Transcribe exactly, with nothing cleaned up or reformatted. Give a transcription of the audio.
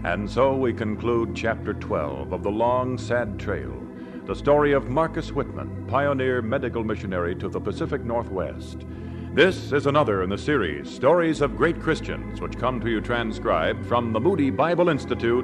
And so we conclude Chapter twelve of The Long, Sad Trail, the story of Marcus Whitman, pioneer medical missionary to the Pacific Northwest. This is another in the series, Stories of Great Christians, which come to you transcribed from the Moody Bible Institute